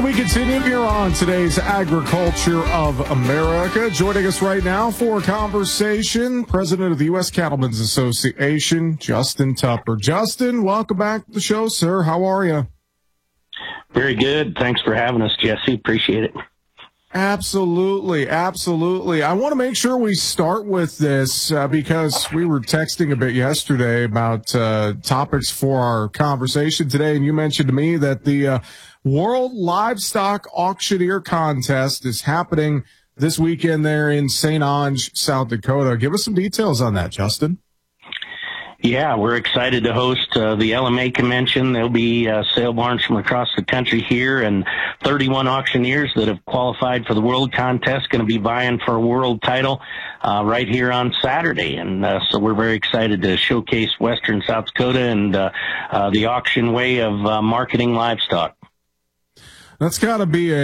And we continue here on today's Agriculture of America. Joining us right now for a conversation, President of the U.S. Cattlemen's Association, Justin Tupper. Justin, welcome back to the show, sir. How are you? Very good. Thanks for having us, Jesse. Appreciate it. Absolutely. Absolutely. I want to make sure we start with this because we were texting a bit yesterday about topics for our conversation today, and you mentioned to me that the World Livestock Auctioneer Contest is happening this weekend there in St. Onge, South Dakota. Give us some details on that, Justin. Yeah, we're excited to host the LMA convention. There'll be sale barns from across the country here, and 31 auctioneers that have qualified for the World Contest going to be vying for a world title right here on Saturday. And so we're very excited to showcase Western South Dakota and the auction way of marketing livestock. That's got to be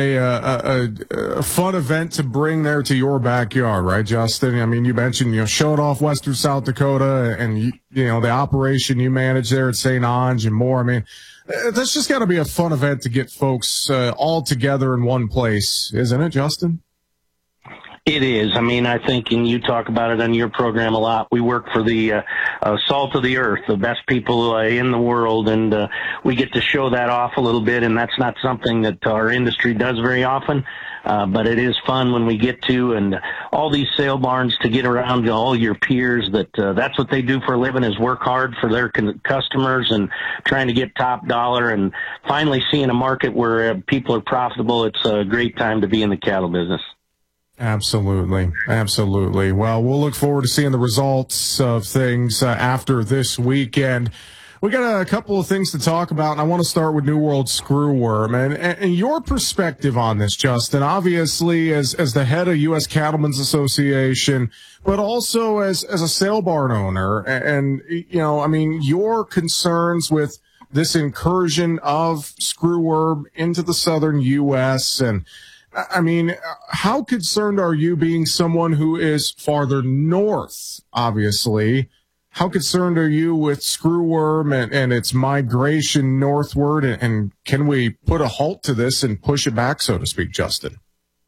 a fun event to bring there to your backyard, right, Justin? I mean, you mentioned, showing off Western South Dakota and, the operation you manage there at St. Onge and more. I mean, that's just got to be a fun event to get folks all together in one place, isn't it, Justin? It is. I mean, I think, and you talk about it on your program a lot, we work for the salt of the earth, the best people in the world, and we get to show that off a little bit, and that's not something that our industry does very often, but it is fun when we get to, and all these sale barns to get around to all your peers that's what they do for a living, is work hard for their customers and trying to get top dollar, and finally seeing a market where people are profitable. It's a great time to be in the cattle business. Absolutely. Absolutely. Well, we'll look forward to seeing the results of things after this weekend. We got a couple of things to talk about, and I want to start with New World Screwworm and your perspective on this, Justin, obviously as the head of U.S. Cattlemen's Association, but also as a sale barn owner. And, your concerns with this incursion of screwworm into the southern U.S. and, I mean, how concerned are you, being someone who is farther north, obviously? How concerned are you with screwworm and its migration northward? And can we put a halt to this and push it back, so to speak, Justin?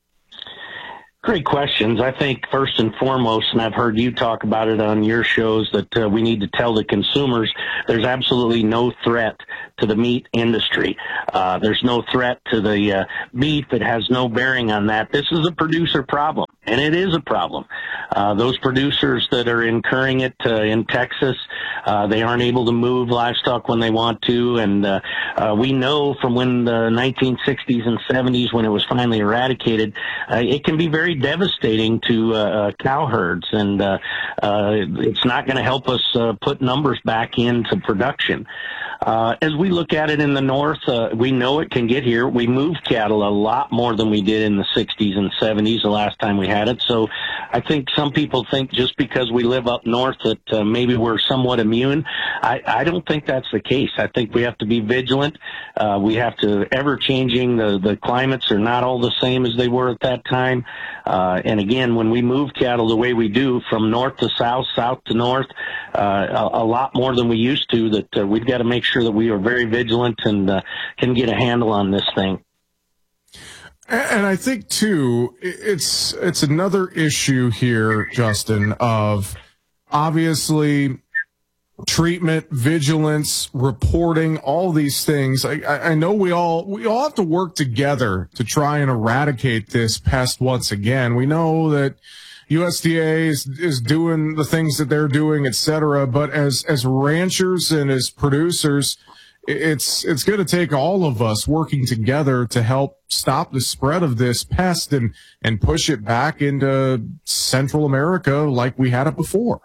Great questions. I think first and foremost, and I've heard you talk about it on your shows, that we need to tell the consumers there's absolutely no threat to the meat industry. There's no threat to the beef. It has no bearing on that. This is a producer problem, and it is a problem. Those producers that are incurring it in Texas, they aren't able to move livestock when they want to, and we know from when the 1960s and 70s, when it was finally eradicated, it can be very devastating to cow herds, and it's not going to help us put numbers back into production. As we look at it in the north, we know it can get here. We moved cattle a lot more than we did in the 60s and 70s the last time we had it. So I think some people think just because we live up north that maybe we're somewhat immune. I don't think that's the case. I think we have to be vigilant. We have to ever-changing. The climates are not all the same as they were at that time. And again, when we move cattle the way we do, from north to south, south to north, a lot more than we used to, that we've got to make sure that we are very vigilant and can get a handle on this thing. And I think, too, it's another issue here, Justin, of obviously treatment, vigilance, reporting, all these things. I know we all have to work together to try and eradicate this pest once again. We know that USDA is doing the things that they're doing, et cetera, but as ranchers and as producers, it's going to take all of us working together to help stop the spread of this pest and push it back into Central America like we had it before.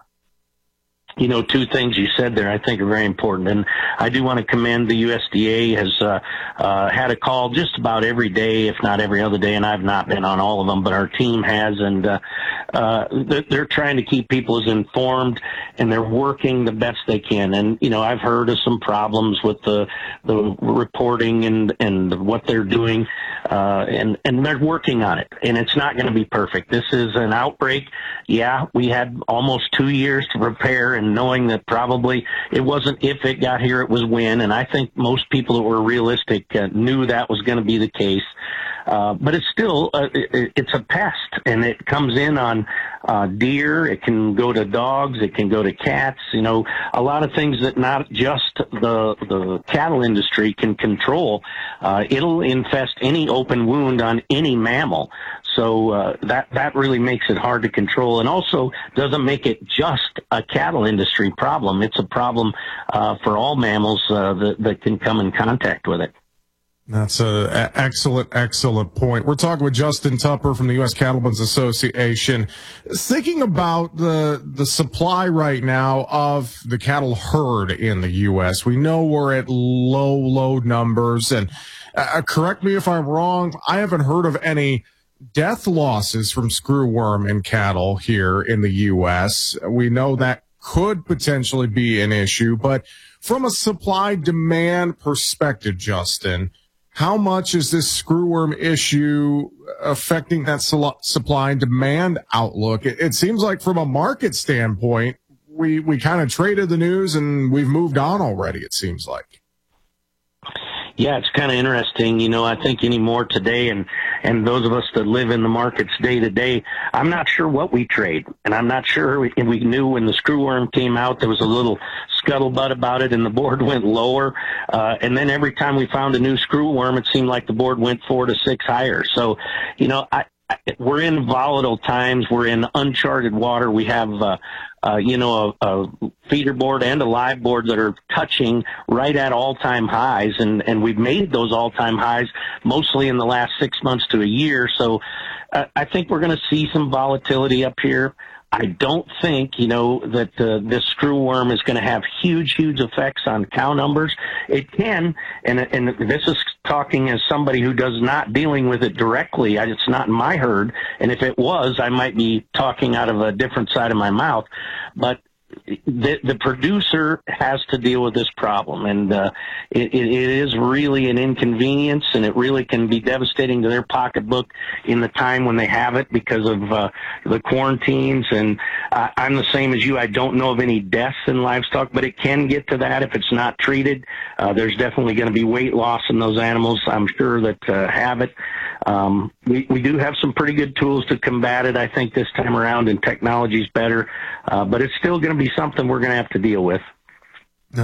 Two things you said there I think are very important, and I do want to commend the USDA has had a call just about every day, if not every other day, and I've not been on all of them, but our team has, and they're trying to keep people as informed, and they're working the best they can. And I've heard of some problems with the reporting and what they're doing. and they're working on it, and it's not going to be perfect. This is an outbreak. Yeah, we had almost 2 years to prepare, and knowing that probably it wasn't if it got here, it was when, and I think most people that were realistic knew that was going to be the case. But it's still, it's a pest, and it comes in on deer. It can go to dogs. It can go to cats. You know, a lot of things that not just the cattle industry can control. It'll infest any open wound on any mammal. So that really makes it hard to control, and also doesn't make it just a cattle industry problem. It's a problem for all mammals that can come in contact with it. That's an excellent point. We're talking with Justin Tupper from the U.S. Cattlemen's Association. Thinking about the supply right now of the cattle herd in the U.S., we know we're at low numbers. And correct me if I'm wrong, I haven't heard of any death losses from screwworm in cattle here in the U.S. We know that could potentially be an issue. But from a supply-demand perspective, Justin, how much is this screwworm issue affecting that supply and demand outlook? It seems like from a market standpoint, we kind of traded the news and we've moved on already, it seems like. Yeah, it's kind of interesting. You know, I think anymore today, and those of us that live in the markets day to day, I'm not sure what we trade. And I'm not sure we knew when the screwworm came out, there was a little scuttlebutt about it and the board went lower. And then every time we found a new screwworm, it seemed like the board went 4 to 6 higher. So, you know, we're in volatile times. We're in uncharted water. We have, a feeder board and a live board that are touching right at all-time highs, and we've made those all-time highs mostly in the last 6 months to a year. So I think we're going to see some volatility up here. I don't think, that this screwworm is going to have huge effects on cow numbers. It can, and this is talking as somebody who does not dealing with it directly. It's not in my herd, and if it was, I might be talking out of a different side of my mouth. But the producer has to deal with this problem, and it is really an inconvenience, and it really can be devastating to their pocketbook in the time when they have it because of the quarantines. And I'm the same as you. I don't know of any deaths in livestock, but it can get to that if it's not treated. There's definitely going to be weight loss in those animals, I'm sure, that have it. We do have some pretty good tools to combat it, I think, this time around, and technology's better, but it's still going to be something we're going to have to deal with. No,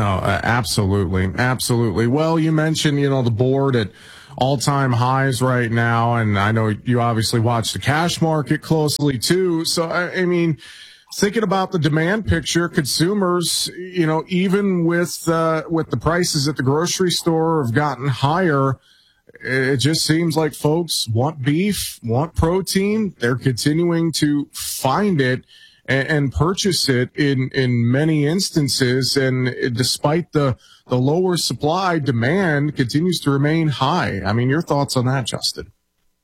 absolutely. Well, you mentioned, the board at all-time highs right now, and I know you obviously watch the cash market closely too. So, I mean, thinking about the demand picture, consumers, even with the prices at the grocery store have gotten higher, it just seems like folks want beef, want protein. They're continuing to find it and purchase it in many instances. And despite the lower supply, demand continues to remain high. I mean, your thoughts on that, Justin?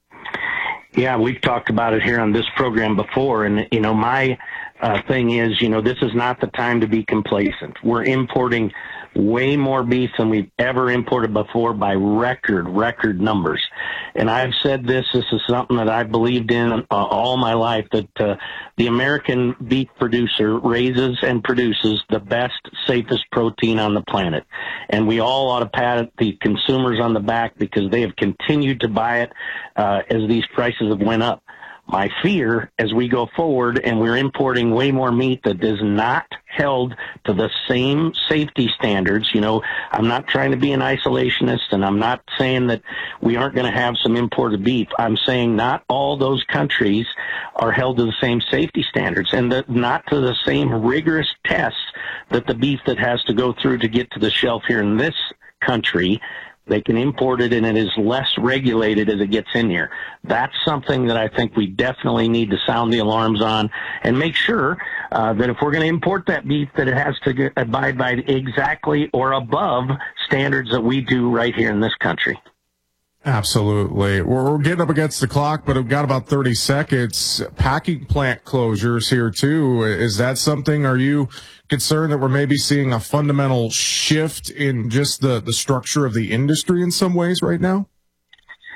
Yeah, we've talked about it here on this program before. And, my thing is, this is not the time to be complacent. We're importing way more beef than we've ever imported before by record numbers. And I've said this is something that I've believed in all my life, that the American beef producer raises and produces the best, safest protein on the planet. And we all ought to pat the consumers on the back because they have continued to buy it as these prices have went up. My fear as we go forward and we're importing way more meat that is not held to the same safety standards. I'm not trying to be an isolationist, and I'm not saying that we aren't going to have some imported beef. I'm saying not all those countries are held to the same safety standards and not to the same rigorous tests that the beef that has to go through to get to the shelf here in this country. They can import it, and it is less regulated as it gets in here. That's something that I think we definitely need to sound the alarms on and make sure that if we're going to import that beef, that it has to abide by exactly or above standards that we do right here in this country. Absolutely. We're getting up against the clock, but we've got about 30 seconds. Packing plant closures here, too. Is that something? Are you concerned that we're maybe seeing a fundamental shift in just the structure of the industry in some ways right now?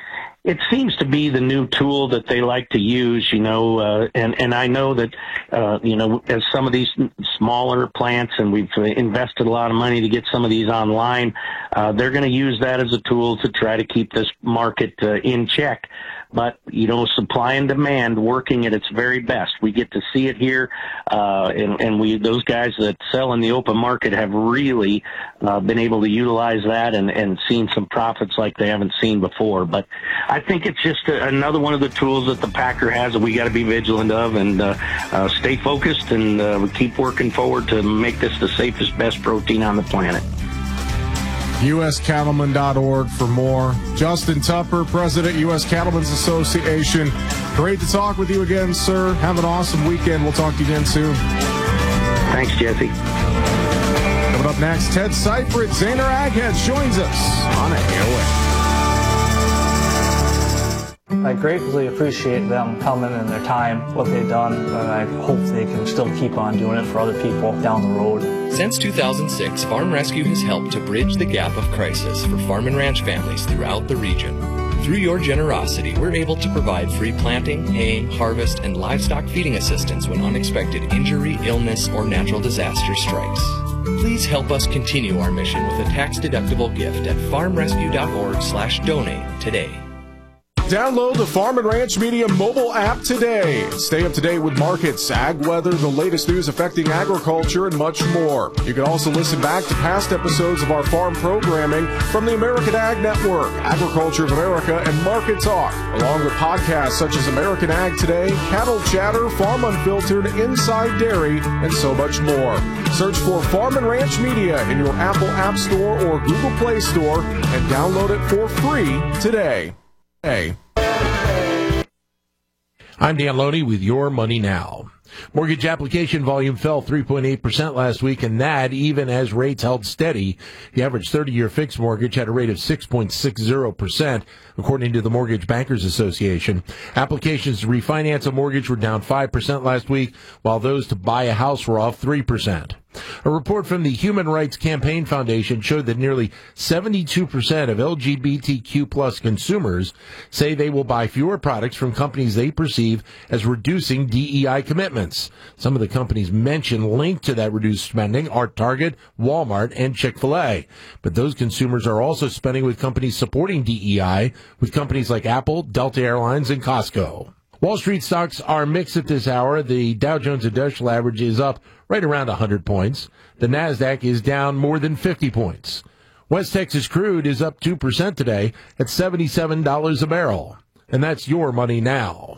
It seems to be the new tool that they like to use, and I know that, as some of these smaller plants, and we've invested a lot of money to get some of these online, they're going to use that as a tool to try to keep this market in check. But, supply and demand working at its very best. We get to see it here, and those guys that sell in the open market have really been able to utilize that and seen some profits like they haven't seen before. But I think it's just another one of the tools that the packer has that we got to be vigilant of and stay focused and we keep working forward to make this the safest, best protein on the planet. USCattlemen.org for more. Justin Tupper, President, U.S. Cattlemen's Association. Great to talk with you again, sir. Have an awesome weekend. We'll talk to you again soon. Thanks, Jesse. Coming up next, Ted Seifert, Zaner Agheads, joins us on AOA. I greatly appreciate them coming and their time, what they've done, and I hope they can still keep on doing it for other people down the road. Since 2006, Farm Rescue has helped to bridge the gap of crisis for farm and ranch families throughout the region. Through your generosity, we're able to provide free planting, haying, harvest, and livestock feeding assistance when unexpected injury, illness, or natural disaster strikes. Please help us continue our mission with a tax-deductible gift at farmrescue.org/donate today. Download the Farm and Ranch Media mobile app today. Stay up to date with markets, ag weather, the latest news affecting agriculture, and much more. You can also listen back to past episodes of our farm programming from the American Ag Network, Agriculture of America, and Market Talk, along with podcasts such as American Ag Today, Cattle Chatter, Farm Unfiltered, Inside Dairy, and so much more. Search for Farm and Ranch Media in your Apple App Store or Google Play Store and download it for free today. Hey. I'm Dan Loney with Your Money Now. Mortgage application volume fell 3.8% last week, and that even as rates held steady. The average 30-year fixed mortgage had a rate of 6.60%, according to the Mortgage Bankers Association. Applications to refinance a mortgage were down 5% last week, while those to buy a house were off 3%. A report from the Human Rights Campaign Foundation showed that nearly 72% of LGBTQ plus consumers say they will buy fewer products from companies they perceive as reducing DEI commitments. Some of the companies mentioned linked to that reduced spending are Target, Walmart, and Chick-fil-A. But those consumers are also spending with companies supporting DEI, with companies like Apple, Delta Airlines, and Costco. Wall Street stocks are mixed at this hour. The Dow Jones Industrial Average is up right around 100 points. The Nasdaq is down more than 50 points. West Texas crude is up 2% today at $77 a barrel. And that's Your Money Now.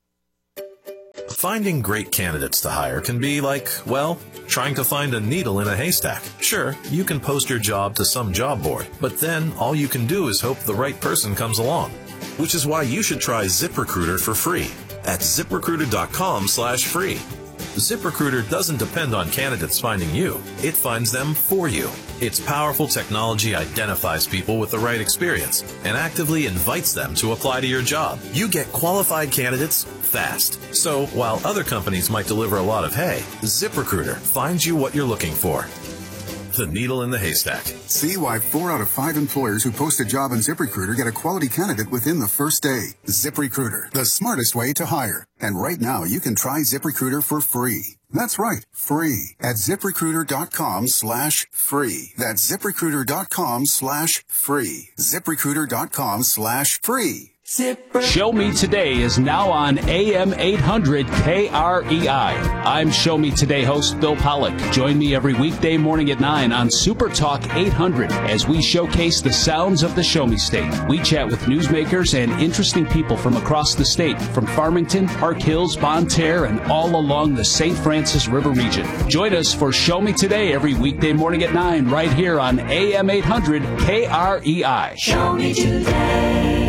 Finding great candidates to hire can be like, well, trying to find a needle in a haystack. Sure, you can post your job to some job board, but then all you can do is hope the right person comes along. Which is why you should try ZipRecruiter for free at ZipRecruiter.com/free. ZipRecruiter doesn't depend on candidates finding you. It finds them for you. Its powerful technology identifies people with the right experience and actively invites them to apply to your job. You get qualified candidates fast. So while other companies might deliver a lot of hay, ZipRecruiter finds you what you're looking for. The needle in the haystack. See why 4 out of 5 employers who post a job on ZipRecruiter get a quality candidate within the first day. ZipRecruiter, the smartest way to hire. And right now, you can try ZipRecruiter for free. That's right, free at ZipRecruiter.com/free. That's ZipRecruiter.com/free. ZipRecruiter.com/free. Show Me Today is now on AM 800 KREI. I'm Show Me Today host Bill Pollock. Join me every weekday morning at 9 on Super Talk 800 as we showcase the sounds of the Show Me State. We chat with newsmakers and interesting people from across the state, from Farmington, Park Hills, Bonne Terre, and all along the St. Francis River region. Join us for Show Me Today every weekday morning at 9 right here on AM 800 KREI. Show Me Today.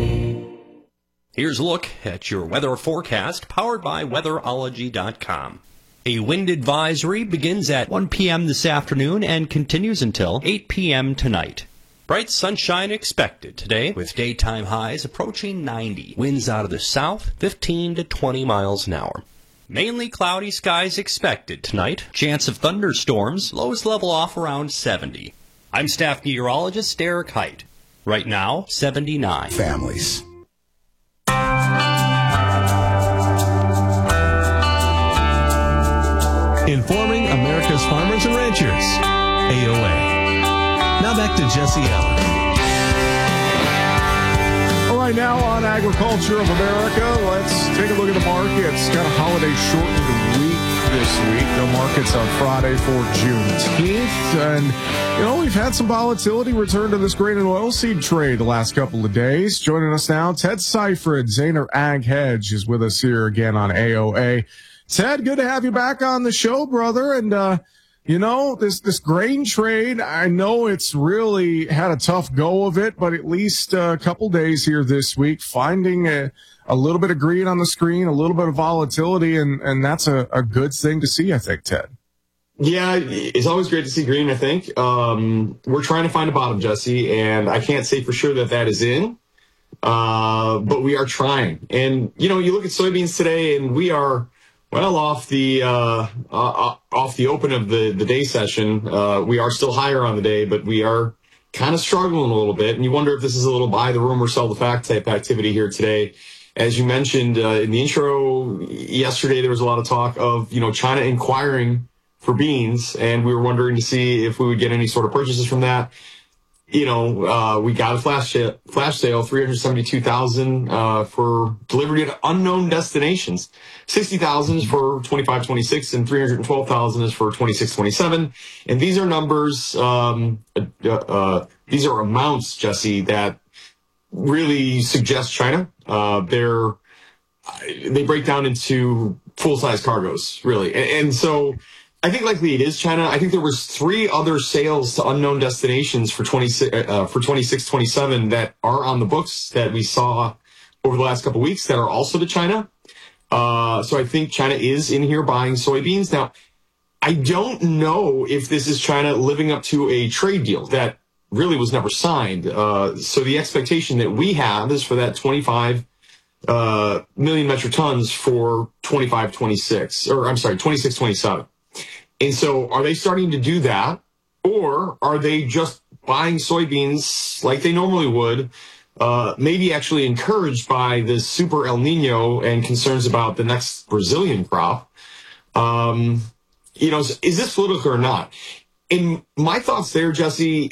Here's a look at your weather forecast, powered by weatherology.com. A wind advisory begins at 1 p.m. this afternoon and continues until 8 p.m. tonight. Bright sunshine expected today, with daytime highs approaching 90. Winds out of the south, 15 to 20 miles an hour. Mainly cloudy skies expected tonight. Chance of thunderstorms, lows level off around 70. I'm staff meteorologist Eric Height. Right now, 79. Families. Informing America's farmers and ranchers. AOA. Now back to Jesse Allen. All right, now on Agriculture of America, let's take a look at the markets. Got a holiday shortened week this week. No markets on Friday for Juneteenth. And, we've had some volatility return to this grain and oilseed trade the last couple of days. Joining us now, Ted Seifert, Zaner Ag Hedge, is with us here again on AOA. Ted, good to have you back on the show, brother. And, this grain trade, I know it's really had a tough go of it, but at least a couple days here this week, finding a little bit of green on the screen, a little bit of volatility, and that's a good thing to see, I think, Ted. Yeah, it's always great to see green, I think. We're trying to find a bottom, Jesse, and I can't say for sure that is in, but we are trying. And, you look at soybeans today, and we are well off the open of the day session. We are still higher on the day, but we are kind of struggling a little bit. And you wonder if this is a little buy the rumor, sell the fact type activity here today. As you mentioned in the intro yesterday, there was a lot of talk of, China inquiring for beans, and we were wondering to see if we would get any sort of purchases from that. We got a flash sale, 372,000 for delivery at unknown destinations. 60,000 is for 25-26, and 312,000 is for 26-27. And these are numbers, these are amounts, Jesse, that really suggest China. They break down into full-size cargoes, really. And so I think likely it is China. I think there was 3 other sales to unknown destinations for 26-27 that are on the books that we saw over the last couple of weeks that are also to China. So I think China is in here buying soybeans. Now, I don't know if this is China living up to a trade deal that really was never signed. So the expectation that we have is for that 25 million metric tons for 26-27. And so are they starting to do that, or are they just buying soybeans like they normally would, maybe actually encouraged by this super El Nino and concerns about the next Brazilian crop? Is this political or not? And my thoughts there, Jesse,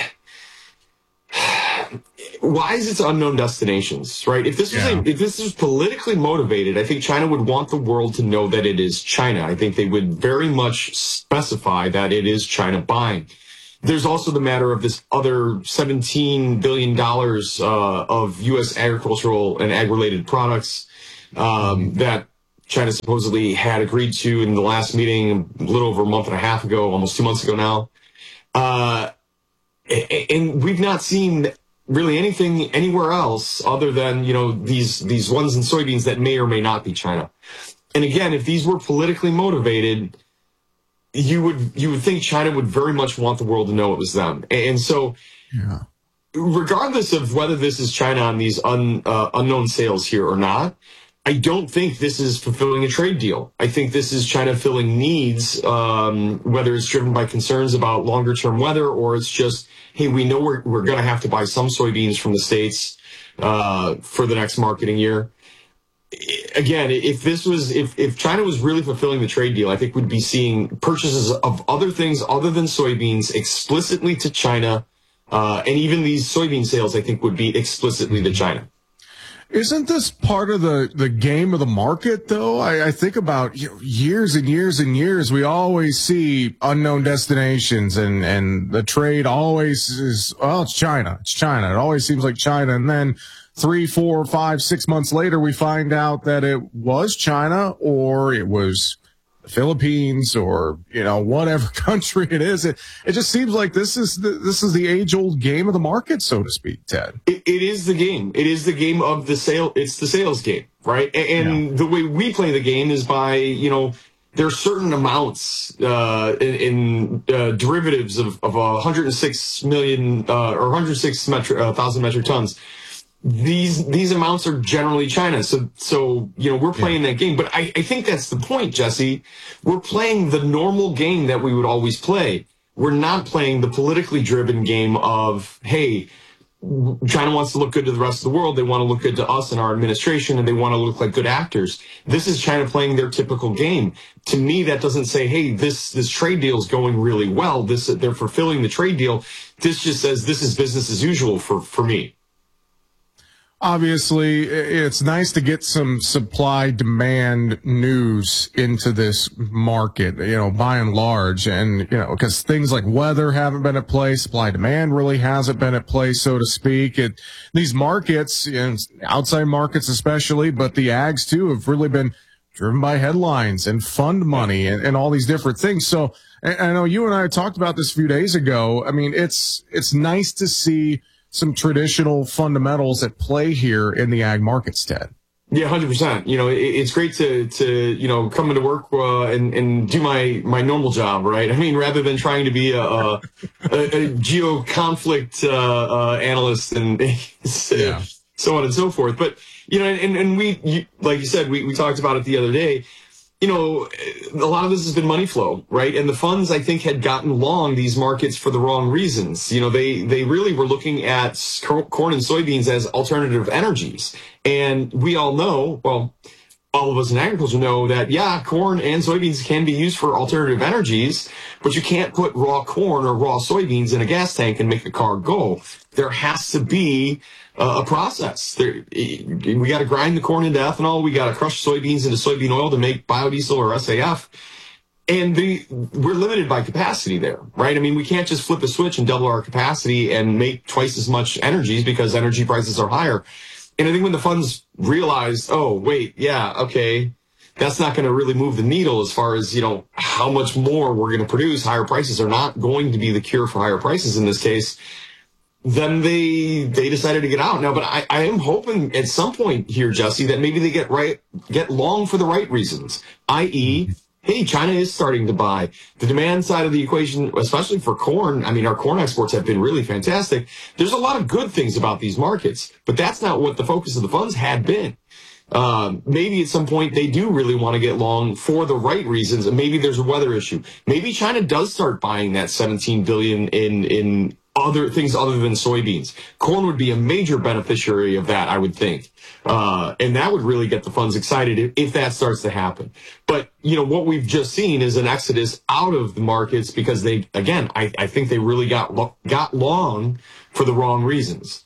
why is it unknown destinations, right? If this was politically motivated, I think China would want the world to know that it is China. I think they would very much specify that it is China buying. There's also the matter of this other $17 billion of U.S. agricultural and ag-related products that China supposedly had agreed to in the last meeting a little over a month and a half ago, almost 2 months ago now. And we've not seen really anything anywhere else other than, these ones in soybeans that may or may not be China. And again, if these were politically motivated, you would think China would very much want the world to know it was them. And so regardless of whether this is China on these unknown sales here or not, I don't think this is fulfilling a trade deal. I think this is China filling needs, whether it's driven by concerns about longer-term weather or it's just, hey, we know we're going to have to buy some soybeans from the States for the next marketing year. Again, if China was really fulfilling the trade deal, I think we'd be seeing purchases of other things other than soybeans explicitly to China, and even these soybean sales, I think, would be explicitly to China. Isn't this part of the game of the market, though? I think about years and years and years, we always see unknown destinations, and the trade always is, it's China. It's China. It always seems like China. And then 3, 4, 5, 6 months later, we find out that it was China or it was the Philippines or, whatever country it is. It just seems like this is the age-old game of the market, so to speak, Ted. It is the game. It is the game of the sale. It's the sales game, right? And the way we play the game is by, there are certain amounts in derivatives of 106 million or 106,000 metric tons. These amounts are generally China. So we're playing that game. But I think that's the point, Jesse. We're playing the normal game that we would always play. We're not playing the politically driven game of, hey, China wants to look good to the rest of the world. They want to look good to us and our administration, and they want to look like good actors. This is China playing their typical game. To me, that doesn't say, hey, this trade deal is going really well. They're fulfilling the trade deal. This just says this is business as usual for me. Obviously, it's nice to get some supply-demand news into this market, by and large. And, because things like weather haven't been at play, supply-demand really hasn't been at play, so to speak. These markets, outside markets especially, but the ags too, have really been driven by headlines and fund money and all these different things. So I know you and I talked about this a few days ago. I mean, it's nice to see some traditional fundamentals at play here in the ag markets, Ted. Yeah, 100%. It's great to come into work and do my normal job, right? I mean, rather than trying to be a geo-conflict analyst and so on and so forth. But, and we, like you said, we talked about it the other day. A lot of this has been money flow, right? And the funds, I think, had gotten long these markets for the wrong reasons. They really were looking at corn and soybeans as alternative energies. And we all know, well, all of us in agriculture know that, corn and soybeans can be used for alternative energies, but you can't put raw corn or raw soybeans in a gas tank and make a car go. There has to be a process. We got to grind the corn into ethanol. We got to crush soybeans into soybean oil to make biodiesel or SAF. And we're limited by capacity there, right? I mean, we can't just flip a switch and double our capacity and make twice as much energies because energy prices are higher. And I think when the funds realized, that's not going to really move the needle as far as, how much more we're going to produce. Higher prices are not going to be the cure for higher prices in this case. Then they decided to get out. Now, but I am hoping at some point here, Jesse, that maybe they get long for the right reasons, i.e., hey, China is starting to buy. The demand side of the equation, especially for corn, I mean, our corn exports have been really fantastic. There's a lot of good things about these markets, but that's not what the focus of the funds had been. Maybe at some point they do really want to get long for the right reasons, and maybe there's a weather issue. Maybe China does start buying that $17 billion in other things other than soybeans. Corn would be a major beneficiary of that, I would think. And that would really get the funds excited if that starts to happen. But, what we've just seen is an exodus out of the markets because I think they really got long for the wrong reasons.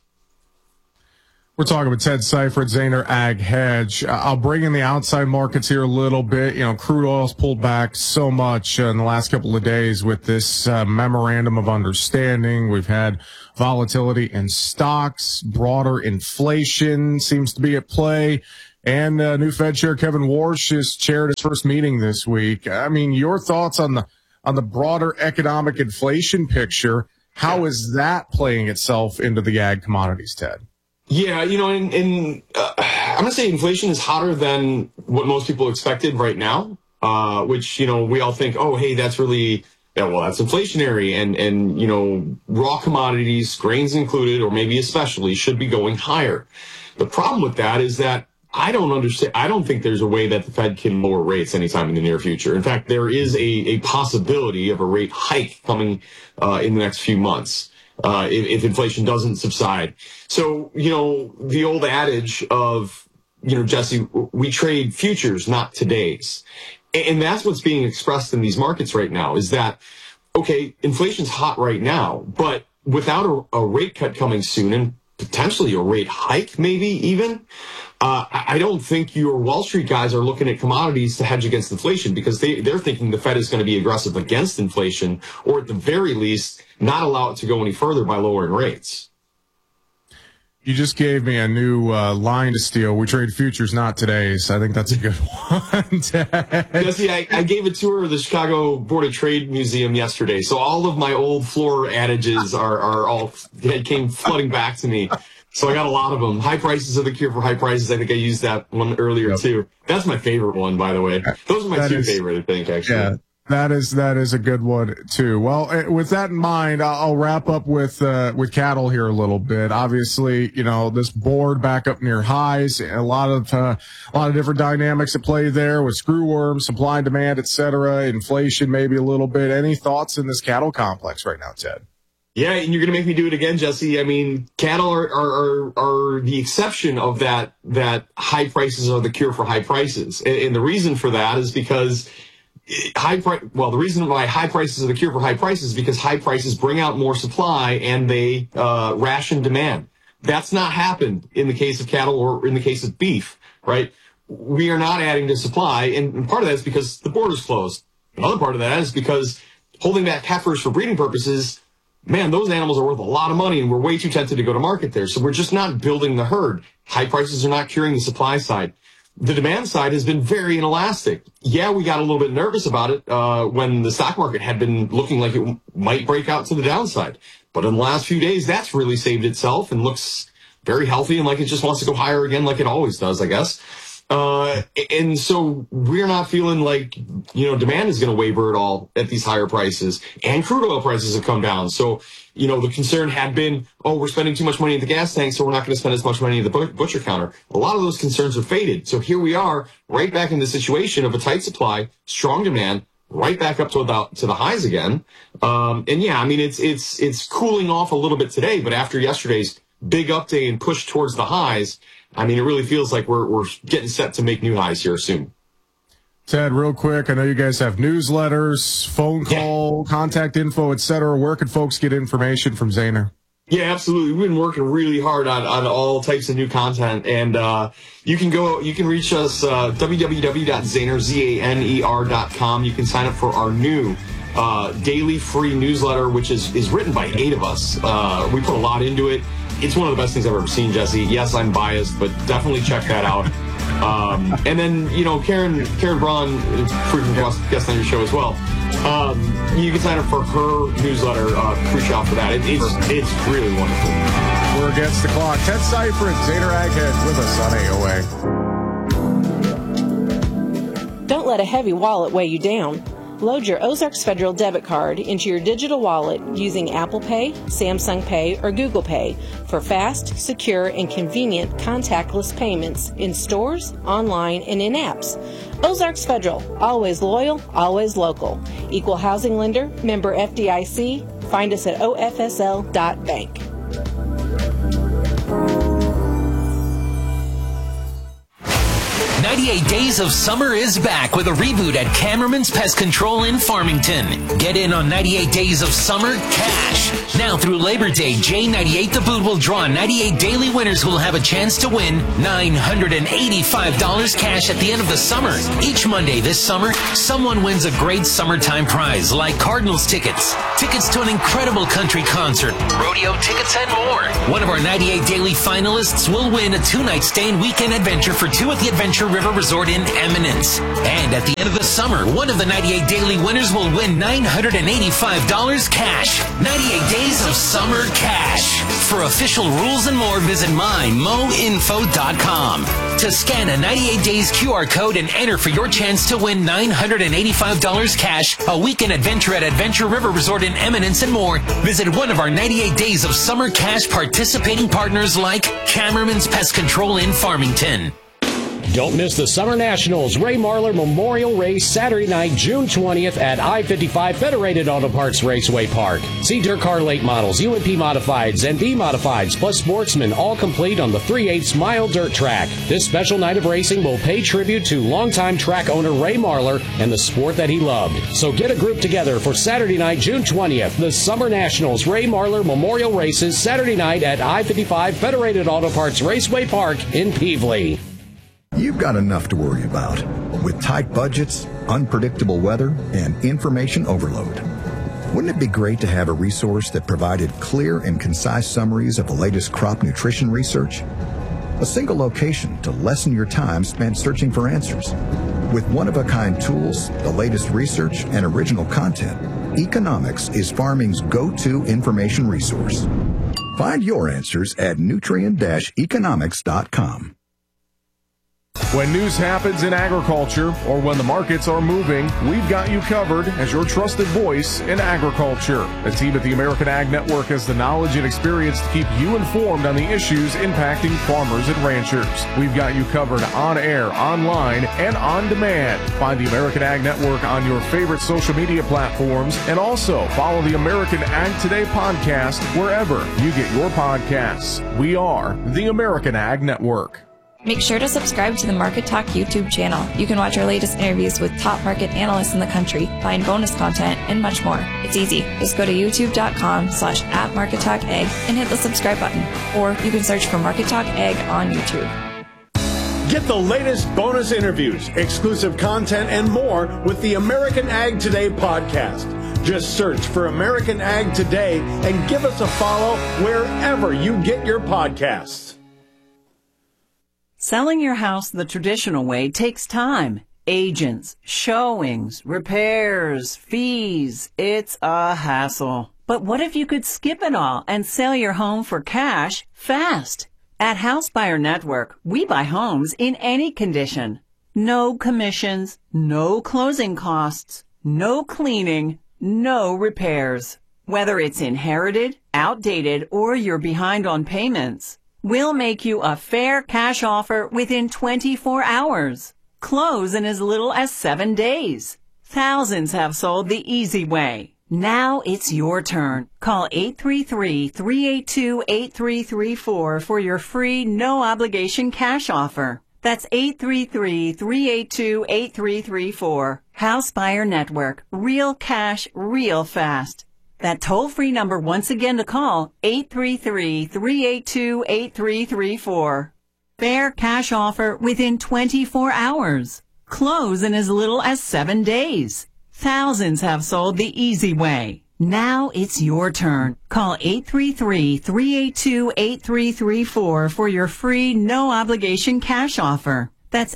We're talking with Ted Seifert, Zaner Ag Hedge. I'll bring in the outside markets here a little bit. Crude oil's pulled back so much in the last couple of days with this memorandum of understanding. We've had volatility in stocks, broader inflation seems to be at play, and new Fed Chair Kevin Warsh has chaired his first meeting this week. I mean, your thoughts on the broader economic inflation picture? How is that playing itself into the ag commodities, Ted? Yeah, I'm going to say inflation is hotter than what most people expected right now, which, we all think, oh, hey, that's really, that's inflationary. And raw commodities, grains included, or maybe especially, should be going higher. The problem with that is that I don't think there's a way that the Fed can lower rates anytime in the near future. In fact, there is a possibility of a rate hike coming in the next few months. If inflation doesn't subside. So, the old adage of, Jesse, we trade futures, not today's. And that's what's being expressed in these markets right now is that, okay, inflation's hot right now, but without a rate cut coming soon and potentially a rate hike maybe even, I don't think your Wall Street guys are looking at commodities to hedge against inflation because they're thinking the Fed is going to be aggressive against inflation or at the very least not allow it to go any further by lowering rates. You just gave me a new line to steal. We trade futures, not today's. I think that's a good one. Jesse, I gave a tour of the Chicago Board of Trade Museum yesterday, so all of my old floor adages came flooding back to me. So I got a lot of them. High prices are the cure for high prices. I think I used that one earlier too. That's my favorite one, by the way. Those are my two favorite, I think, actually. Yeah. That is a good one too. Well, with that in mind, I'll wrap up with cattle here a little bit. Obviously, this board back up near highs, a lot of different dynamics at play there with screwworm, supply and demand, et cetera, inflation maybe a little bit. Any thoughts in this cattle complex right now, Ted? Yeah, and you're going to make me do it again, Jesse. I mean, cattle are the exception of that high prices are the cure for high prices. And the reason for that is because the reason why high prices are the cure for high prices is because high prices bring out more supply and they ration demand. That's not happened in the case of cattle or in the case of beef, right? We are not adding to supply, and part of that is because the border's closed. Another part of that is because holding back heifers for breeding purposes, man, those animals are worth a lot of money, and we're way too tempted to go to market there. So we're just not building the herd. High prices are not curing the supply side. The demand side has been very inelastic. Yeah, we got a little bit nervous about it when the stock market had been looking like it might break out to the downside. But in the last few days, that's really saved itself and looks very healthy and like it just wants to go higher again like it always does, I guess. And so we're not feeling like, demand is going to waver at all at these higher prices, and crude oil prices have come down. So, the concern had been, we're spending too much money at the gas tank, so we're not going to spend as much money at the butcher counter. A lot of those concerns are faded. So here we are right back in the situation of a tight supply, strong demand, right back up to the highs again. And yeah, I mean, it's cooling off a little bit today, but after yesterday's big update and push towards the highs, I mean, it really feels like we're getting set to make new highs here soon. Ted, real quick, I know you guys have newsletters, phone call, contact info, etc. Where can folks get information from Zaner? Yeah, absolutely. We've been working really hard on all types of new content, and you can reach us www.zaner.com. You can sign up for our new daily free newsletter, which is written by 8 of us. We put a lot into it. It's one of the best things I've ever seen, Jesse. Yes, I'm biased, but definitely check that out. And then, Karen Braun, frequent guest on your show as well. You can sign up for her newsletter, Crucial, for that. It's really wonderful. We're against the clock. Ted Seifert, Zaner Aghead with us on AOA. Don't let a heavy wallet weigh you down. Load your Ozarks Federal debit card into your digital wallet using Apple Pay, Samsung Pay, or Google Pay for fast, secure, and convenient contactless payments in stores, online, and in apps. Ozarks Federal, always loyal, always local. Equal housing lender, member FDIC. Find us at ofsl.bank. 98 Days of Summer is back with a reboot at Cameraman's Pest Control in Farmington. Get in on 98 Days of Summer cash. Now through Labor Day, J98 The Boot will draw 98 daily winners who will have a chance to win $985 cash at the end of the summer. Each Monday this summer, someone wins a great summertime prize like Cardinals tickets, tickets to an incredible country concert, rodeo tickets, and more. One of our 98 daily finalists will win a 2-night stay and weekend adventure for 2 at the Adventure River Resort in Eminence. And at the end of the summer, one of the 98 daily winners will win $985 cash. 98 Days of Summer cash. For official rules and more, visit mymoinfo.com. To scan a 98 Days QR code and enter for your chance to win $985 cash, a weekend adventure at Adventure River Resort in Eminence, and more, visit one of our 98 Days of Summer cash participating partners like Cameraman's Pest Control in Farmington. Don't miss the Summer Nationals Ray Marler Memorial Race Saturday night, June 20th at I-55 Federated Auto Parts Raceway Park. See Dirt Car late models, UMP Modifieds, and B Modifieds, plus Sportsmen, all complete on the 3/8 mile dirt track. This special night of racing will pay tribute to longtime track owner Ray Marler and the sport that he loved. So get a group together for Saturday night, June 20th, the Summer Nationals Ray Marler Memorial Races Saturday night at I-55 Federated Auto Parts Raceway Park in Peevely. You've got enough to worry about with tight budgets, unpredictable weather, and information overload. Wouldn't it be great to have a resource that provided clear and concise summaries of the latest crop nutrition research? A single location to lessen your time spent searching for answers. With one-of-a-kind tools, the latest research, and original content, Economics is farming's go-to information resource. Find your answers at nutrient-economics.com. When news happens in agriculture or when the markets are moving, we've got you covered as your trusted voice in agriculture. The team at the American Ag Network has the knowledge and experience to keep you informed on the issues impacting farmers and ranchers. We've got you covered on air, online, and on demand. Find the American Ag Network on your favorite social media platforms, and also follow the American Ag Today podcast wherever you get your podcasts. We are the American Ag Network. Make sure to subscribe to the Market Talk YouTube channel. You can watch our latest interviews with top market analysts in the country, find bonus content, and much more. It's easy. Just go to youtube.com/@MarketTalkAg and hit the subscribe button. Or you can search for Market Talk Ag on YouTube. Get the latest bonus interviews, exclusive content, and more with the American Ag Today podcast. Just search for American Ag Today and give us a follow wherever you get your podcasts. Selling your house the traditional way takes time. Agents, showings, repairs, fees. It's a hassle. But what if you could skip it all and sell your home for cash fast? At House Buyer Network, we buy homes in any condition. No commissions, no closing costs, no cleaning, no repairs. Whether it's inherited, outdated, or you're behind on payments, we'll make you a fair cash offer within 24 hours. Close in as little as 7 days. Thousands have sold the easy way. Now it's your turn. Call 833-382-8334 for your free, no-obligation cash offer. That's 833-382-8334. House Buyer Network. Real cash, real fast. That toll-free number once again to call, 833-382-8334. Fair cash offer within 24 hours. Close in as little as 7 days. Thousands have sold the easy way. Now it's your turn. Call 833-382-8334 for your free, no-obligation cash offer. That's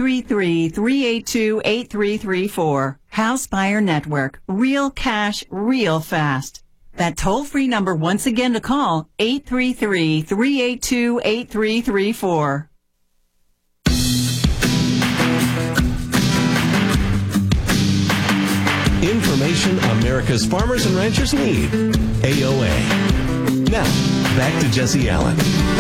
833-382-8334. House Buyer Network. Real cash, real fast. That toll-free number once again to call, 833-382-8334. Information America's farmers and ranchers need. AOA. Now, back to Jesse Allen.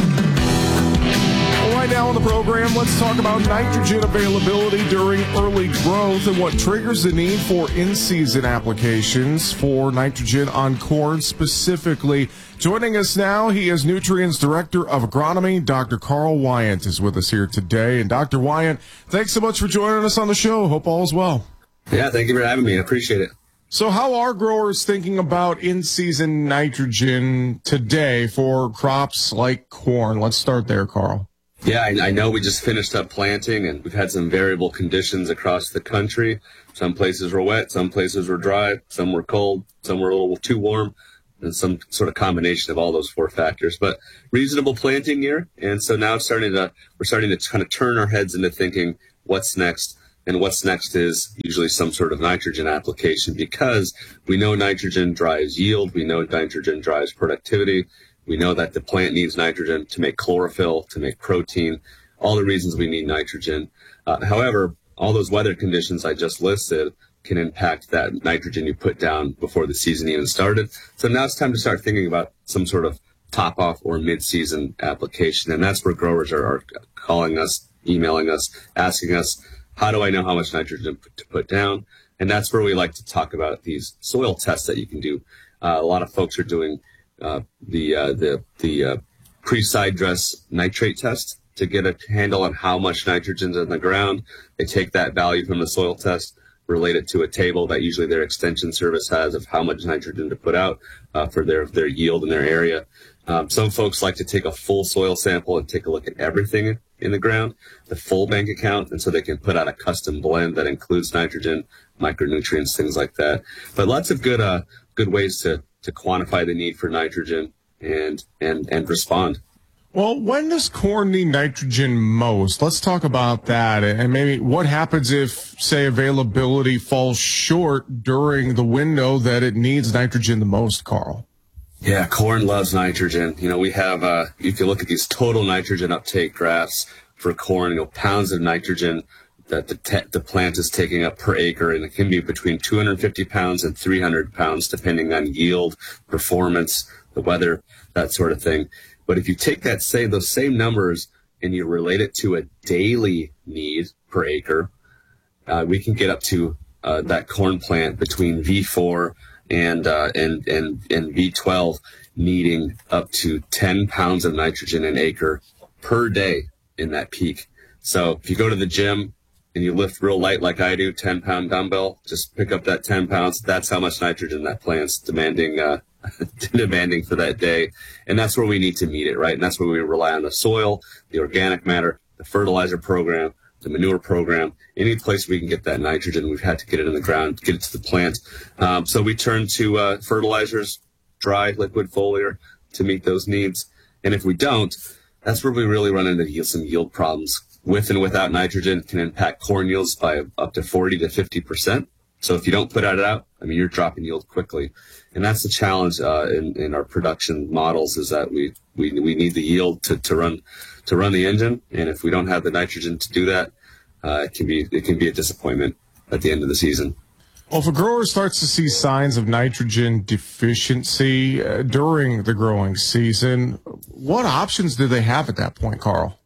Right now on the program, let's talk about nitrogen availability during early growth and what triggers the need for in-season applications for nitrogen on corn specifically. Joining us now, he is Nutrients Director of Agronomy. Dr. Carl Wyant is with us here today. And Dr. Wyant, thanks so much for joining us on the show. Hope all is well. Yeah, thank you for having me. I appreciate it. So how are growers thinking about in-season nitrogen today for crops like corn? Let's start there, Carl. Yeah, I know we just finished up planting, and we've had some variable conditions across the country. Some places were wet, some places were dry, some were cold, some were a little too warm, and some sort of combination of all those four factors. But reasonable planting year, and so now we're starting to kind of turn our heads into thinking, what's next? And what's next is usually some sort of nitrogen application, because we know nitrogen drives yield, we know nitrogen drives productivity. We know that the plant needs nitrogen to make chlorophyll, to make protein, all the reasons we need nitrogen. However, all those weather conditions I just listed can impact that nitrogen you put down before the season even started. So now it's time to start thinking about some sort of top-off or mid-season application. And that's where growers are calling us, emailing us, asking us, how do I know how much nitrogen to put down? And that's where we like to talk about these soil tests that you can do. A lot of folks are doing the pre-side dress nitrate test to get a handle on how much nitrogen's in the ground. They take that value from the soil test, relate it to a table that usually their extension service has of how much nitrogen to put out for their yield in their area. Some folks like to take a full soil sample and take a look at everything in the ground, the full bank account, and so they can put out a custom blend that includes nitrogen, micronutrients, things like that. But lots of good ways to quantify the need for nitrogen and respond. Well, when does corn need nitrogen most? Let's talk about that, and maybe what happens if, say, availability falls short during the window that it needs nitrogen the most, Carl? Yeah, corn loves nitrogen. You know, we have, if you look at these total nitrogen uptake graphs, for corn, pounds of nitrogen that the plant is taking up per acre, and it can be between 250 pounds and 300 pounds, depending on yield, performance, the weather, that sort of thing. But if you take those same numbers and you relate it to a daily need per acre, we can get up to that corn plant between V4 and V12 needing up to 10 pounds of nitrogen an acre per day in that peak. So if you go to the gym and you lift real light like I do, 10-pound dumbbell, just pick up that 10 pounds. That's how much nitrogen that plant's demanding for that day. And that's where we need to meet it, right? And that's where we rely on the soil, the organic matter, the fertilizer program, the manure program. Any place we can get that nitrogen, we've had to get it in the ground, get it to the plant. So we turn to fertilizers, dry, liquid, foliar, to meet those needs. And if we don't, that's where we really run into some yield problems. With and without nitrogen can impact corn yields by up to 40 to 50%. So if you don't put it out, you're dropping yield quickly. And that's the challenge in our production models, is that we need the yield to run the engine. And if we don't have the nitrogen to do that, it can be a disappointment at the end of the season. Well, if a grower starts to see signs of nitrogen deficiency during the growing season, what options do they have at that point, Carl?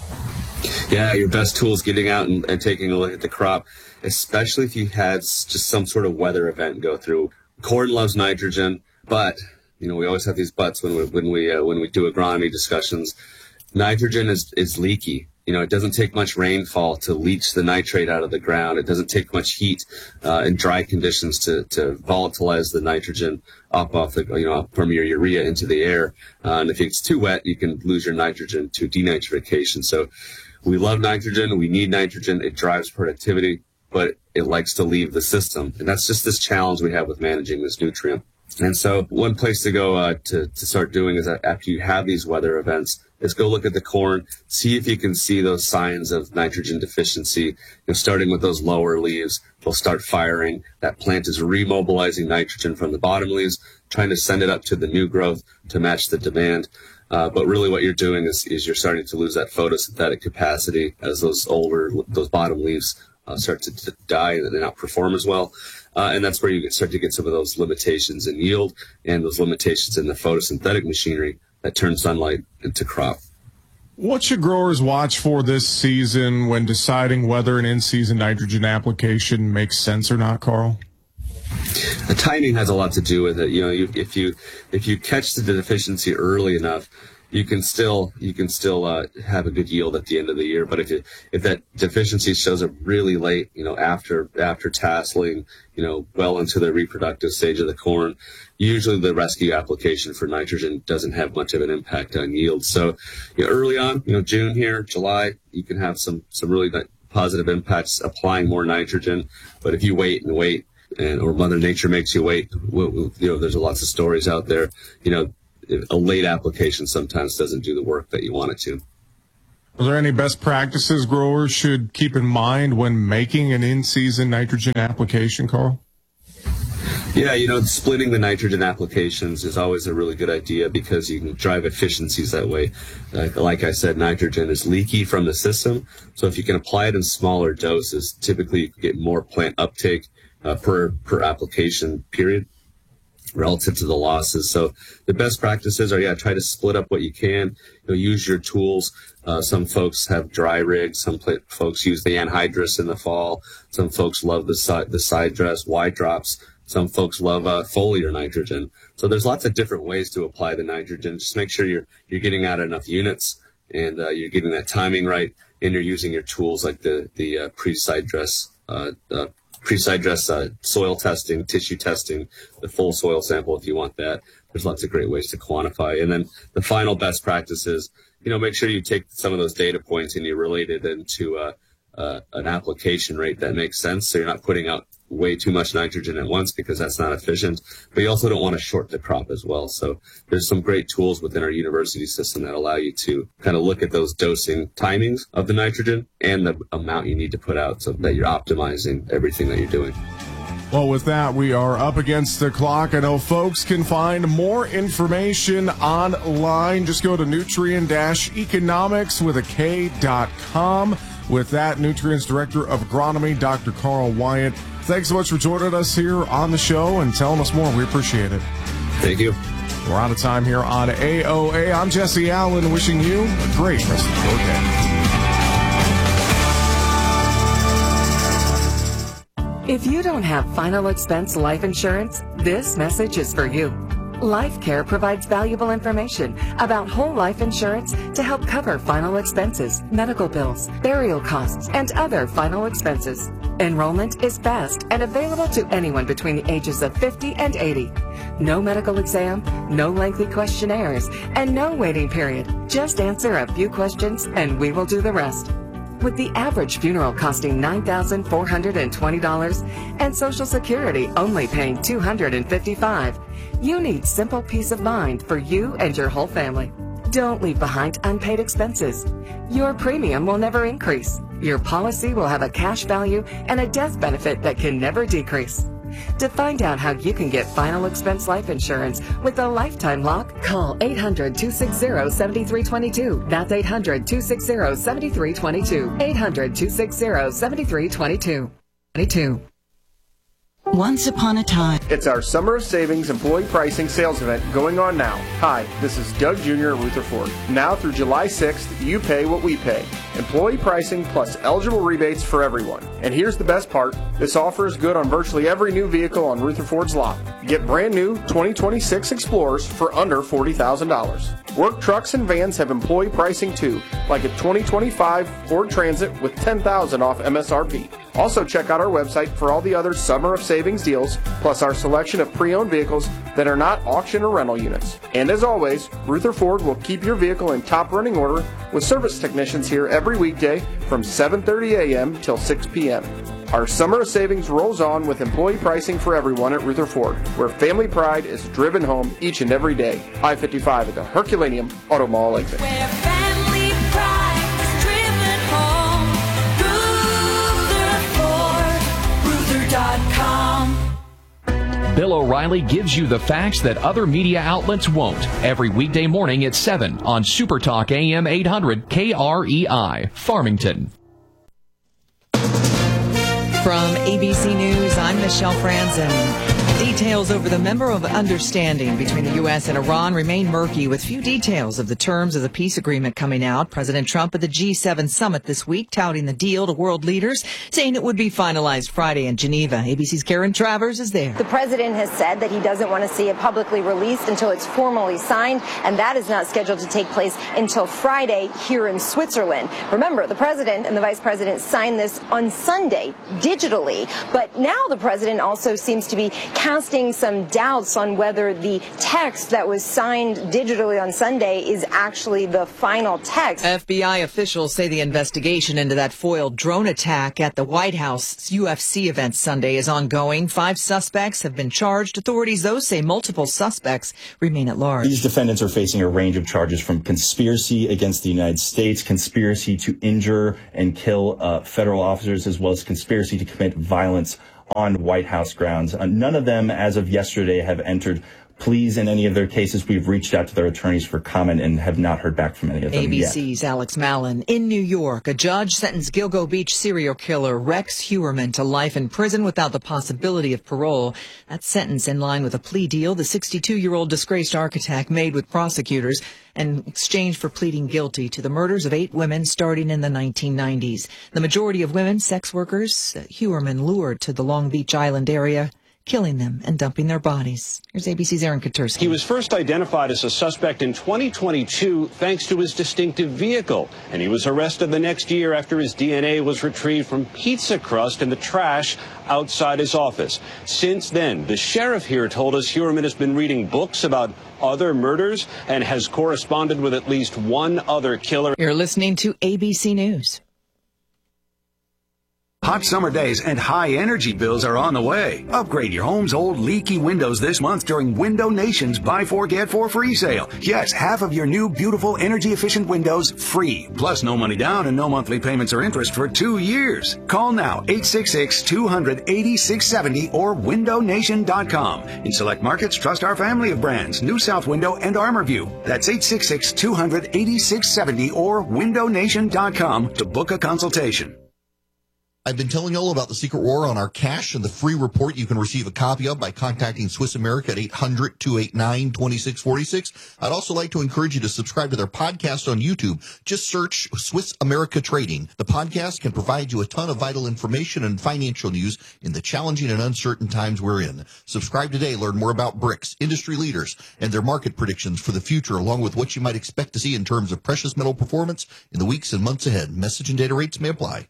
Yeah, your best tool is getting out and taking a look at the crop, especially if you had just some sort of weather event go through. Corn loves nitrogen, but we always have these buts when we do agronomy discussions. Nitrogen is leaky. It doesn't take much rainfall to leach the nitrate out of the ground. It doesn't take much heat and dry conditions to volatilize the nitrogen up from your urea into the air. And if it's too wet, you can lose your nitrogen to denitrification. So we love nitrogen. We need nitrogen. It drives productivity, but it likes to leave the system. And that's just this challenge we have with managing this nutrient. And so one place to go to start doing is that after you have these weather events, is go look at the corn, see if you can see those signs of nitrogen deficiency. Starting with those lower leaves, they'll start firing. That plant is remobilizing nitrogen from the bottom leaves, trying to send it up to the new growth to match the demand. But really what you're doing is you're starting to lose that photosynthetic capacity as those bottom leaves start to die and not perform as well. And that's where you start to get some of those limitations in yield and those limitations in the photosynthetic machinery that turn sunlight into crop. What should growers watch for this season when deciding whether an in-season nitrogen application makes sense or not, Carl? The timing has a lot to do with it. If you catch the deficiency early enough, you can still have a good yield at the end of the year. But if that deficiency shows up really late, after tasseling, well into the reproductive stage of the corn, usually the rescue application for nitrogen doesn't have much of an impact on yield. So early on, June here, July, you can have some really positive impacts applying more nitrogen. But if you wait, or Mother Nature makes you wait, there's lots of stories out there, a late application sometimes doesn't do the work that you want it to. Are there any best practices growers should keep in mind when making an in-season nitrogen application, Carl? Yeah, splitting the nitrogen applications is always a really good idea because you can drive efficiencies that way. Like I said, nitrogen is leaky from the system. So if you can apply it in smaller doses, typically you can get more plant uptake per application period relative to the losses. So the best practices are, try to split up what you can. Use your tools. Some folks have dry rigs. Some folks use the anhydrous in the fall. Some folks love the side dress, wide drops. Some folks love foliar nitrogen. So there's lots of different ways to apply the nitrogen. Just make sure you're getting out enough units and you're getting that timing right, and you're using your tools like the pre-side dress soil testing, tissue testing, the full soil sample if you want that. There's lots of great ways to quantify. And then the final best practice is, make sure you take some of those data points and you relate it into an application rate that makes sense. So you're not putting out way too much nitrogen at once because that's not efficient, but you also don't want to short the crop as well. So there's some great tools within our university system that allow you to kind of look at those dosing timings of the nitrogen and the amount you need to put out so that you're optimizing everything that you're doing. Well, with that, we are up against the clock. I know folks can find more information online. Just go to nutrient-economics.com. With that, Nutrients Director of Agronomy, Dr. Carl Wyatt. Thanks so much for joining us here on the show and telling us more. We appreciate it. Thank you. We're out of time here on AOA. I'm Jesse Allen, wishing you a great rest of your day. If you don't have final expense life insurance, this message is for you. LifeCare provides valuable information about whole life insurance to help cover final expenses, medical bills, burial costs, and other final expenses. Enrollment is fast and available to anyone between the ages of 50 and 80. No medical exam, no lengthy questionnaires, and no waiting period. Just answer a few questions and we will do the rest. With the average funeral costing $9,420 and Social Security only paying $255, you need simple peace of mind for you and your whole family. Don't leave behind unpaid expenses. Your premium will never increase. Your policy will have a cash value and a death benefit that can never decrease. To find out how you can get final expense life insurance with a lifetime lock, call 800-260-7322. That's 800-260-7322. 800-260-7322. Once upon a time. It's our Summer of Savings employee pricing sales event going on now. Hi, this is Doug Jr. at Rutherford. Now through July 6th, you pay what we pay. Employee pricing plus eligible rebates for everyone. And here's the best part. This offer is good on virtually every new vehicle on Rutherford's lot. Get brand new 2026 Explorers for under $40,000. Work trucks and vans have employee pricing too, like a 2025 Ford Transit with $10,000 off MSRP. Also check out our website for all the other Summer of Savings deals, plus our selection of pre-owned vehicles that are not auction or rental units. And as always, Rutherford will keep your vehicle in top running order with service technicians here every weekday from 7:30 a.m. till 6 p.m. Our Summer of Savings rolls on with employee pricing for everyone at Rutherford, where family pride is driven home each and every day. I-55 at the Herculaneum Auto Mall, Lakeville. Where family pride is driven home. Rutherford, Ruther.com. Bill O'Reilly gives you the facts that other media outlets won't. Every weekday morning at 7 on Super Talk AM 800 KREI, Farmington. From ABC News, I'm Michelle Franzen. Details over the Memorandum of Understanding between the U.S. and Iran remain murky, with few details of the terms of the peace agreement coming out. President Trump at the G7 summit this week touting the deal to world leaders, saying it would be finalized Friday in Geneva. ABC's Karen Travers is there. The president has said that he doesn't want to see it publicly released until it's formally signed, and that is not scheduled to take place until Friday here in Switzerland. Remember, the president and the vice president signed this on Sunday digitally, but now the president also seems to be casting some doubts on whether the text that was signed digitally on Sunday is actually the final text. FBI officials say the investigation into that foiled drone attack at the White House UFC event Sunday is ongoing. 5 suspects have been charged. Authorities, though, say multiple suspects remain at large. These defendants are facing a range of charges from conspiracy against the United States, conspiracy to injure and kill federal officers, as well as conspiracy to commit violence on White House grounds. None of them, as of yesterday, have entered pleas in any of their cases. We've reached out to their attorneys for comment and have not heard back from any of them yet. ABC's Alex Mallon. In New York, a judge sentenced Gilgo Beach serial killer Rex Heuermann to life in prison without the possibility of parole. That sentence in line with a plea deal the 62-year-old disgraced architect made with prosecutors in exchange for pleading guilty to the murders of 8 women starting in the 1990s. The majority of women, sex workers, Heuermann lured to the Long Beach Island area, killing them and dumping their bodies. Here's ABC's Aaron Katursky. He was first identified as a suspect in 2022 thanks to his distinctive vehicle, and he was arrested the next year after his DNA was retrieved from pizza crust in the trash outside his office. Since then, the sheriff here told us Heuermann has been reading books about other murders and has corresponded with at least one other killer. You're listening to ABC News. Hot summer days and high energy bills are on the way. Upgrade your home's old leaky windows this month during Window Nation's Buy 4 Get 4 free sale. Yes, half of your new beautiful energy efficient windows free. Plus no money down and no monthly payments or interest for 2 years. Call now 866-200-8670 or windownation.com. In select markets, trust our family of brands, New South Window and ArmorView. That's 866-200-8670 or windownation.com to book a consultation. I've been telling you all about the secret war on our cash and the free report you can receive a copy of by contacting Swiss America at 800-289-2646. I'd also like to encourage you to subscribe to their podcast on YouTube. Just search Swiss America Trading. The podcast can provide you a ton of vital information and financial news in the challenging and uncertain times we're in. Subscribe today. Learn more about BRICS, industry leaders, and their market predictions for the future, along with what you might expect to see in terms of precious metal performance in the weeks and months ahead. Message and data rates may apply.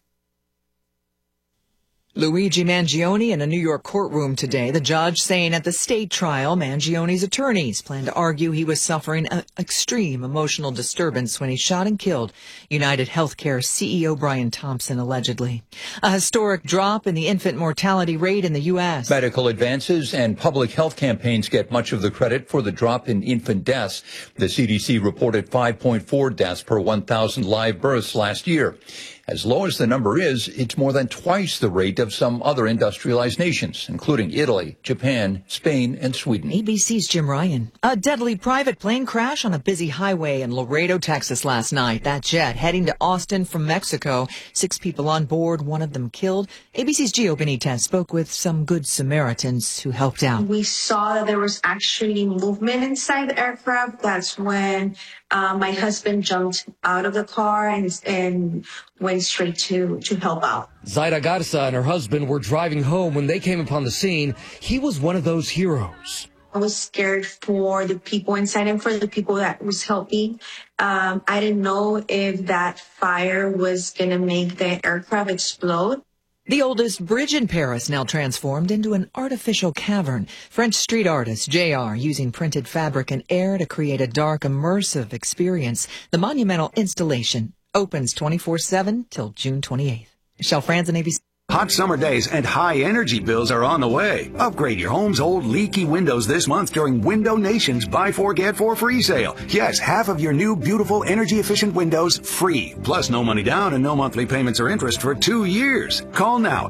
Luigi Mangione in a New York courtroom today. The judge saying at the state trial, Mangione's attorneys plan to argue he was suffering an extreme emotional disturbance when he shot and killed United Healthcare CEO Brian Thompson, allegedly. A historic drop in the infant mortality rate in the U.S. Medical advances and public health campaigns get much of the credit for the drop in infant deaths. The CDC reported 5.4 deaths per 1,000 live births last year. As low as the number is, it's more than twice the rate of some other industrialized nations, including Italy, Japan, Spain, and Sweden. ABC's Jim Ryan. A deadly private plane crash on a busy highway in Laredo, Texas last night. That jet heading to Austin from Mexico. 6 people on board, one of them killed. ABC's Gio Benitez spoke with some good Samaritans who helped out. We saw that there was actually movement inside the aircraft. That's when my husband jumped out of the car and went straight to help out. Zaida Garza and her husband were driving home when they came upon the scene. He was one of those heroes. I was scared for the people inside and for the people that was helping. I didn't know if that fire was going to make the aircraft explode. The oldest bridge in Paris now transformed into an artificial cavern. French street artist JR using printed fabric and air to create a dark, immersive experience. The monumental installation opens 24/7 till June 28th. Michelle Franzen, ABC. Hot summer days and high energy bills are on the way. Upgrade your home's old leaky windows this month during Window Nation's Buy 4 Get 4 free sale. Yes, half of your new beautiful energy efficient windows free. Plus no money down and no monthly payments or interest for 2 years. Call now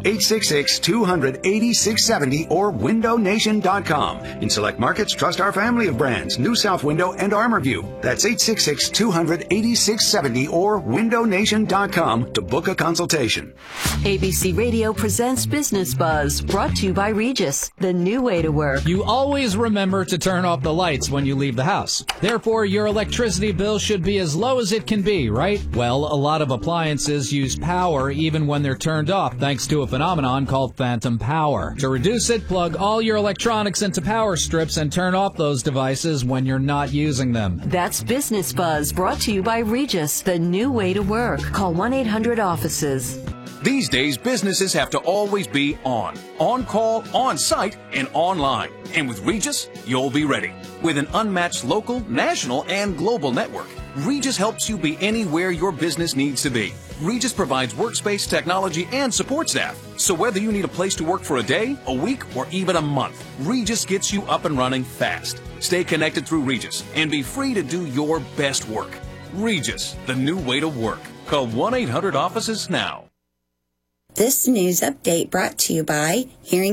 866-200-8670 or windownation.com. In select markets, trust our family of brands, New South Window and ArmorView. That's 866-200-8670 or windownation.com to book a consultation. ABC Radio presents Business Buzz, brought to you by Regis, the new way to work. You always remember to turn off the lights when you leave the house. Therefore, your electricity bill should be as low as it can be, right? Well, a lot of appliances use power even when they're turned off, thanks to a phenomenon called phantom power. To reduce it, plug all your electronics into power strips and turn off those devices when you're not using them. That's Business Buzz, brought to you by Regis, the new way to work. Call 1-800-OFFICES. These days, businesses have to always be on call, on site, and online. And with Regis, you'll be ready. With an unmatched local, national, and global network, Regis helps you be anywhere your business needs to be. Regis provides workspace, technology, and support staff. So whether you need a place to work for a day, a week, or even a month, Regis gets you up and running fast. Stay connected through Regis and be free to do your best work. Regis, the new way to work. Call 1-800-OFFICES now. This news update brought to you by Hearing